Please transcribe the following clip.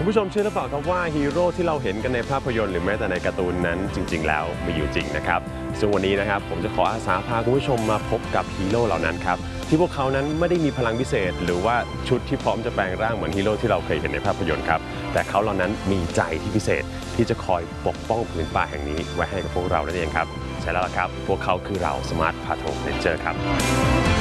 คุณผู้ชมเชื่อหรือเปล่าครับว่าฮีโร่ที่เราเห็นกันในภาพยนตร์หรือแม้แต่ในการ์ตูนนั้นจริงๆแล้วมีอยู่จริงนะครับซึ่งวันนี้นะครับผมจะขออาสาพาคุณผู้ชมมาพบกับฮีโร่เหล่านั้นครับที่พวกเขานั้นไม่ได้มีพลังพิเศษหรือว่าชุดที่พร้อมจะแปลงร่างเหมือนฮีโร่ที่เราเคยเห็นในภาพยนตร์ครับแต่เขาเหล่านั้นมีใจที่พิเศษที่จะคอยปกป้องผืนป่าแห่งนี้ไว้ให้กับพวกเรานั่นเองครับใช่แล้วล่ะครับพวกเขาคือเราสมาร์ทพาโทรเรนเจอร์ครับ